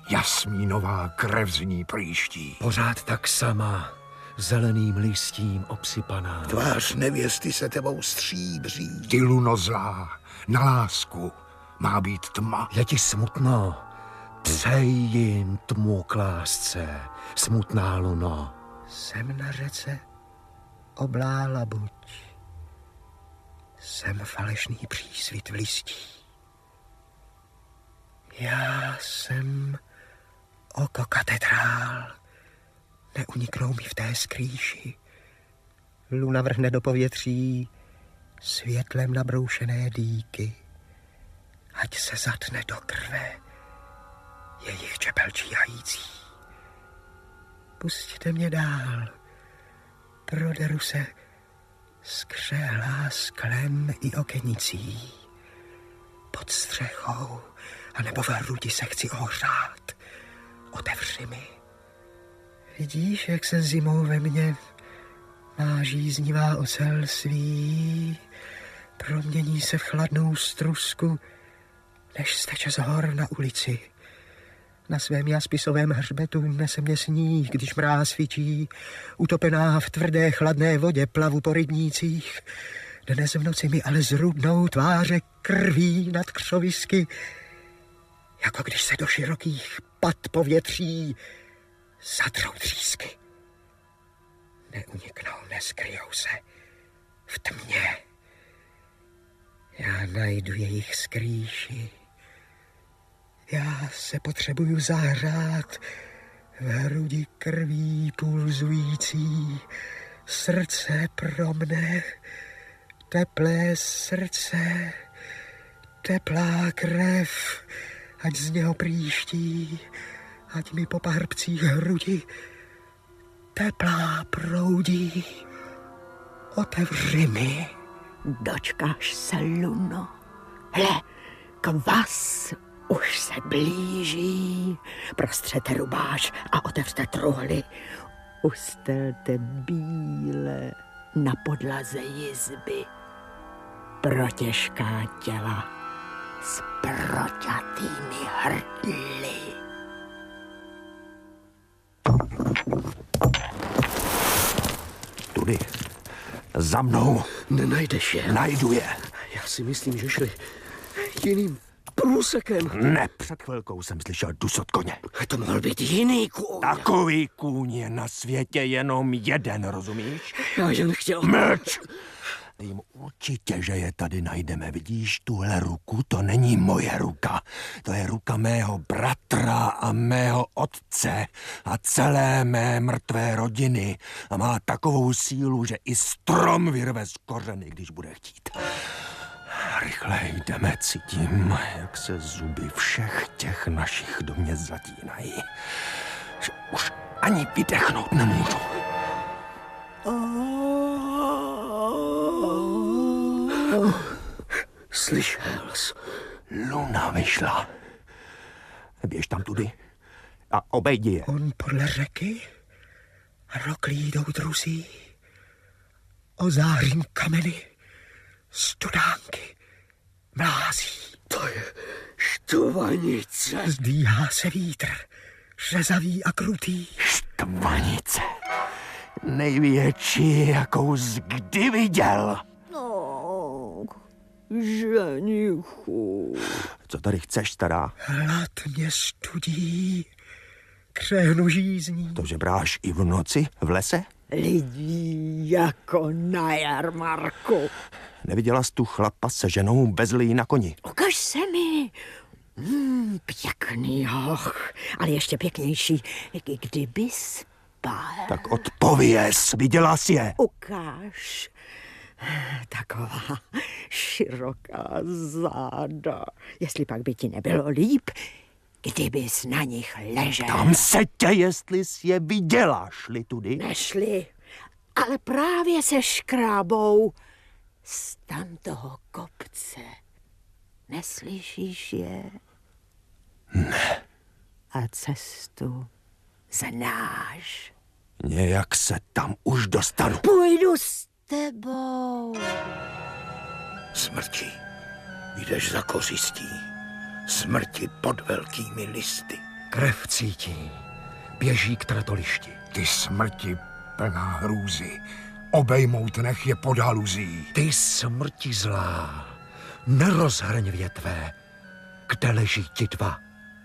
Jasmínová krev z ní prýští. Pořád tak sama, zeleným listím obsypaná. Tvář nevěsty se tebou stříbří. Ty luno zlá, na lásku má být tma. Je ti smutno, přej jim tmu k lásce, smutná luno. Jsem na řece oblála buď, jsem falešný přísvit v listí. Já jsem oko katedrál, neuniknou mi v té skrýši. Luna vrhne do povětří světlem nabroušené dýky, ať se zatne do krve jejich čepelčí hající. Pusťte mě dál, proderu se skřehlá sklem i okenicí. Pod střechou, anebo v hrudi se chci ohřát. Otevři mi. Vidíš, jak se zimou ve mně má žíznivá oselství, promění se v chladnou strusku, než steče z hor na ulici. Na svém jaspisovém hřbetu nese mě sníh, když mráz svičí. Utopená v tvrdé chladné vodě plavu po rybnících. Dnes v noci mi ale zrudnou tváře krví nad křovisky, jako když se do širokých pad povětří zadrou třísky. Neuniknou, neskryjou se v tmě. Já najdu jejich skrýši. Já se potřebuju zahřát v hrudi krví pulzující. Srdce pro mne, teplé srdce, teplá krev, ať z něho prýští, ať mi po pahrbcích hrudi teplá proudí. Otevři mi. Dočkáš se, luno. Hle, kvas už se blíží. Prostřete rubáš a otevřte truhly. Ustelte bíle na podlaze jizby pro těžká těla s proťatými hrdly. Tudy, za mnou. Nenajdeš je. Najdu je. Já si myslím, že šli jiným průsekem. Ne, před chvilkou jsem slyšel dusot koně. To mohl být jiný kůň. Takový kůň je na světě jenom jeden, rozumíš? Já jen chtěl... Mlč! Vím určitě, že je tady najdeme. Vidíš tuhle ruku? To není moje ruka. To je ruka mého bratra a mého otce a celé mé mrtvé rodiny. A má takovou sílu, že i strom vyrve z kořeny, když bude chtít. Rychle jdeme, cítím, jak se zuby všech těch našich do mě zatínají. Že už ani vydechnout nemůžu. Slyšel jsi? Luna vyšla. Běž tam tudy a obejdi je. On podle řeky roklí jdou druzí. Ozářím kameny, studánky, mlází. To je štvanice. Zdvíhá se vítr, řezavý a krutý. Štvanice. Největší, jakou jsi kdy viděl. Ženichu. Co tady chceš, stará? Hlad mě studí, křehnu žízní. To žebráš i v noci, v lese? Lidí jako na jarmarku. Neviděla jsi tu chlapa se ženou bez lí na koni? Ukaž se mi. Pěkný hoch, ale ještě pěknější, kdyby spal. Tak odpověz, viděla jsi je. Ukáž. Taková široká záda. Jestli pak by ti nebylo líp, kdybys na nich ležel. Tam se tě, jestli jsi je viděla. Šli tudy? Nešli, ale právě se škrábou z tamtoho kopce. Neslyšíš je? Ne. A cestu znáš. Nějak se tam už dostanu. Půjdu s tebou. Smrti, jdeš za kořistí. Smrti pod velkými listy. Krev cítí, běží k tratolišti. Ty smrti plná hrůzy, obejmout nech je pod haluzí. Ty smrti zlá, nerozhrň větve, kde leží ti dva.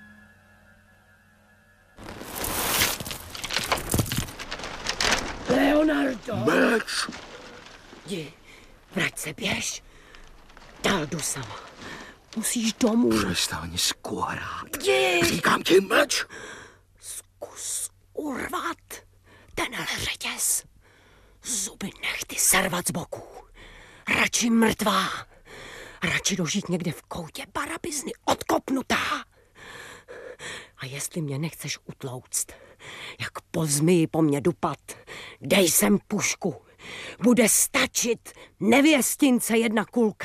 Leonardo! Meč! Jdi, vrať se, běž. Dál jdu sama. Musíš domů. Přestaň skórát. Jdi! Říkám ti meč! Zkus urvat tenhle řetěz. Zuby nechty servat z boku. Radši mrtvá. Radši dožít někde v koutě barabizny odkopnutá. A jestli mě nechceš utlouct, jak po zmiji po mně dupat, dej sem pušku. Bude stačit nevěstince jedna kulka.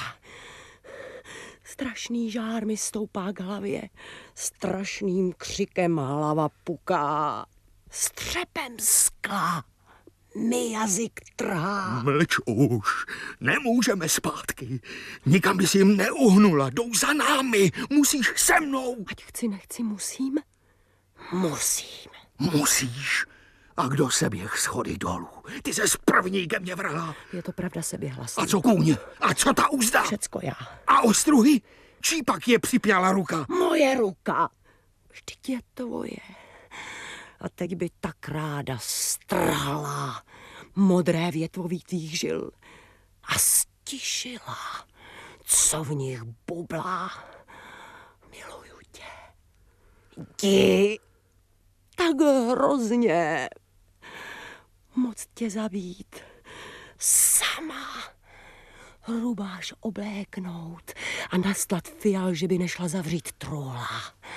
Strašný žár mi stoupá k hlavě, strašným křikem hlava puká. S třepem skla mi jazyk trhá. Mlč už, nemůžeme zpátky. Nikam bys jim neuhnula, jdou za námi, musíš se mnou. Ať chci, nechci, musím? Musím. Musíš. A kdo se běh schody dolů? Ty ses první ke mně vrhla. Je to pravda, seběhla jsem. A co kůň? A co ta úzda? Všecko já. A ostruhy? Čí pak je připěla ruka? Moje ruka. Vždyť je tvoje. A teď by tak ráda strhla modré větvový tvých žil a stišila, co v nich bublá. Miluju tě. Jdi. Tak hrozně. Moc tě zabít. Sama. Hrubáš obléknout a nastat fial, že by nešla zavřít trola.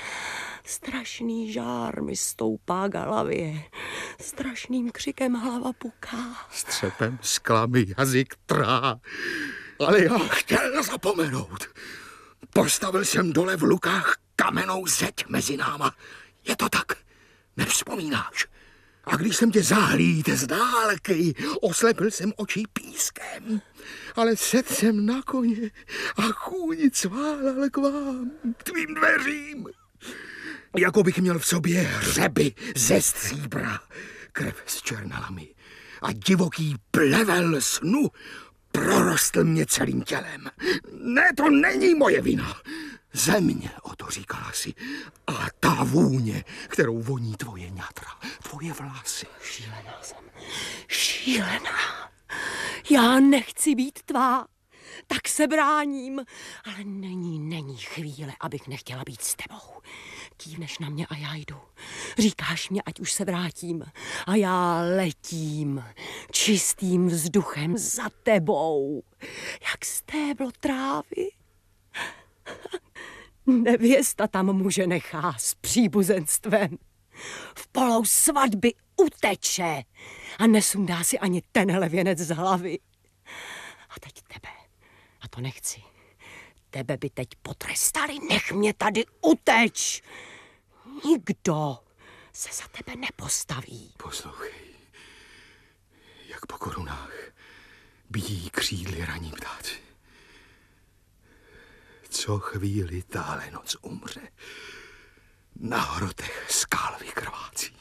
Strašný žár mi stoupá k hlavě. Strašným křikem hlava puká. S třepem skla mi jazyk trhá. Ale já chtěl zapomenout. Postavil jsem dole v Lukách kamennou zeď mezi náma. Je to tak? Nevzpomínáš? A když jsem tě zahlídl z dálky, oslepil jsem oči pískem. Ale sedl jsem na koně a kůň cválal k vám, k tvým dveřím. Jako bych měl v sobě hřeby ze stříbra, krev s černalami a divoký plevel snu prorostl mě celým tělem. Ne, to není moje vina. Země, o to říkala si. A ta vůně, kterou voní tvoje ňatra, tvoje vlasy. Šílená jsem. Šílená. Já nechci být tvá. Tak se bráním. Ale není chvíle, abych nechtěla být s tebou. Kývneš na mě a já jdu. Říkáš mě, ať už se vrátím. A já letím čistým vzduchem za tebou. Jak stéblo trávy. Nevěsta tam muže nechá s příbuzenstvem. V polou svatby uteče a nesundá si ani tenhle věnec z hlavy. A teď tebe. A to nechci. Tebe by teď potrestali. Nech mě tady uteč. Nikdo se za tebe nepostaví. Poslouchej, jak po korunách bíjí křídly raní ptáci. Co chvíli táhle noc umře, na hrotech skál vykrvácí.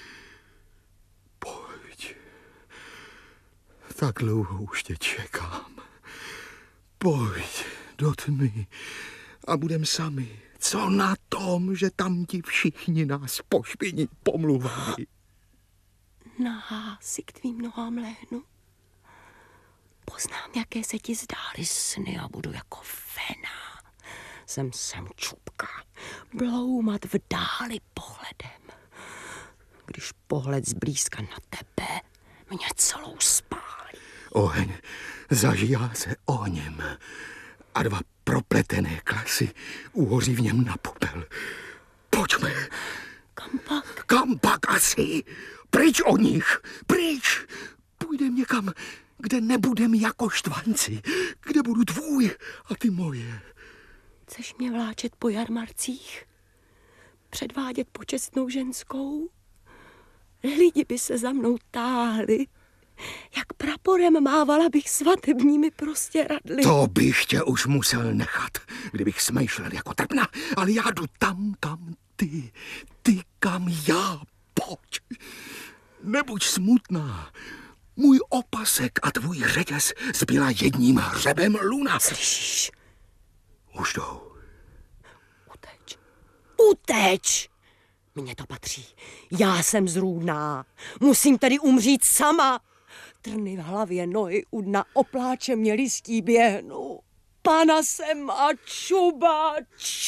Pojď, tak dlouho už tě čekám. Pojď do tmy a budem sami. Co na tom, že tam ti všichni nás po špiní pomluvali? Nahá si k tvým nohám lehnu. Poznám, jaké se ti zdály sny a budu jako fena. Jsem čupka, bloumat v dáli pohledem. Když pohled zblízka na tebe mě celou spálí. Oheň zažívá se ohněm a dva propletené klasy uhoří v něm na popel. Pojďme. Kam pak? Kam pak asi? Pryč od nich, pryč. Půjdem někam, kde nebudem jako štvanci, kde budu tvůj a ty moje. Chceš mě vláčet po jarmarcích? Předvádět počestnou ženskou? Lidi by se za mnou táhli. Jak praporem mávala bych svatebními prostěradly. To bych tě už musel nechat, kdybych smýšlel jako trpna, ale já jdu tam, kam ty kam já, pojď. Nebuď smutná. Můj opasek a tvůj řetěz zbyla jedním hřebem luna. Slyšíš? Už jdou. Uteč. Uteč! Mně to patří. Já jsem zrůdná. Musím tady umřít sama. Trny v hlavě, nohy u dna, opláče mě listí běhnu. Pana jsem a čuba.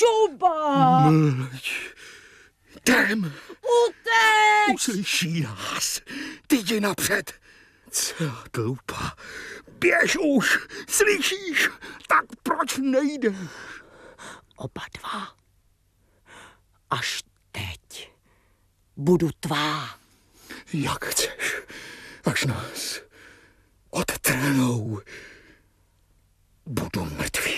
Mlč. Jdem. Uteč! Uslyší nás. Ty jdi napřed. Celá tlupa. Běž už. Slyšíš? Tak proč nejdeš? Oba dva. Až teď budu tvá. Jak chceš, až nás odtrhnou, budu mrtvý.